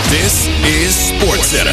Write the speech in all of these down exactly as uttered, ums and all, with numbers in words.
This is SportsCenter.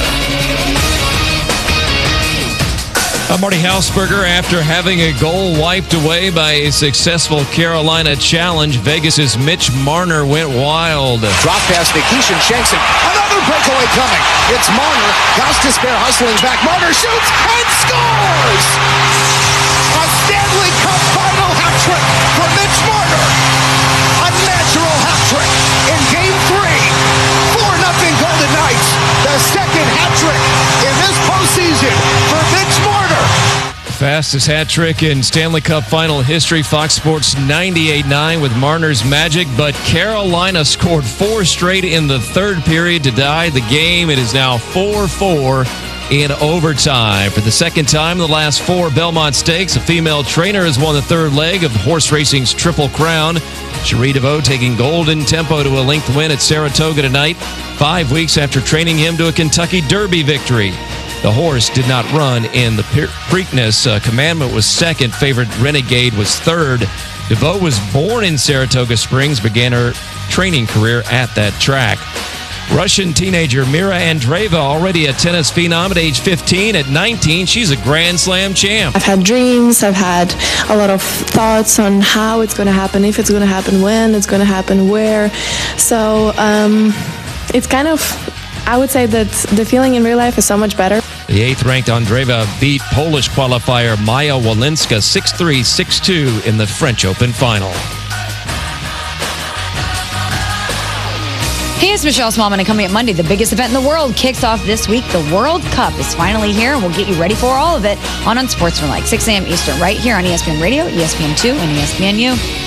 I'm Marty Hausberger. After having a goal wiped away by a successful Carolina challenge, Vegas's Mitch Marner went wild. Drop pass, Nikishin Shanks, another breakaway coming. It's Marner. Gostisbehere hustling back. Marner shoots and scores! A Stanley Cup final hat trick for Mitch Marner. A natural hat trick in Game three. four nothing Golden Knights. The second hat trick in this postseason for Mitch Marner. Fastest hat trick in Stanley Cup final history. Fox Sports ninety-eight nine with Marner's magic, but Carolina scored four straight in the third period to tie the game. It is now four four in overtime. For the second time in the last four Belmont Stakes, a female trainer has won the third leg of horse racing's Triple Crown. Cherie DeVoe taking golden tempo to a length win at Saratoga tonight, five weeks after training him to a Kentucky Derby victory. The horse did not run in the Preakness. Uh, Commandment was second. Favorite Renegade was third. DeVoe was born in Saratoga Springs, began her training career at that track. Russian teenager Mira Andreeva, already a tennis phenom at age fifteen. At nineteen, she's a Grand Slam champ. I've had dreams. I've had a lot of thoughts on how it's going to happen, if it's going to happen, when it's going to happen, where. So um, it's kind of, I would say that the feeling in real life is so much better. The eighth-ranked Andreeva beat Polish qualifier Maja Walinska six three, six two in the French Open final. Hey, it's Michelle Smallman, and coming up Monday, the biggest event in the world kicks off this week. The World Cup is finally here, and we'll get you ready for all of it on Unsportsmanlike, six a.m. Eastern, right here on E S P N Radio, E S P N two, and E S P N U.